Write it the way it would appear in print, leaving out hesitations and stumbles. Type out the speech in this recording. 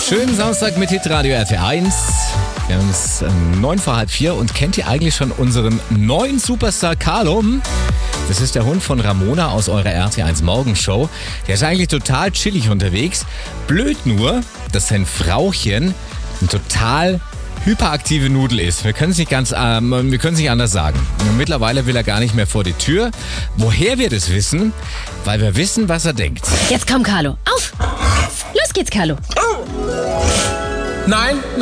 Schönen Samstag mit Hitradio RT1. Wir haben es 9 vor halb 4 und kennt ihr eigentlich schon unseren neuen Superstar Carlo? Das ist der Hund von Ramona aus eurer RT1 Morgenshow. Der ist eigentlich total chillig unterwegs. Blöd nur, dass sein Frauchen ein total hyperaktive Nudel ist. Wir können es nicht anders sagen. Mittlerweile will er gar nicht mehr vor die Tür. Woher wir das wissen? Weil wir wissen, was er denkt. Jetzt komm, Carlo. Auf! Los geht's, Carlo. Nein,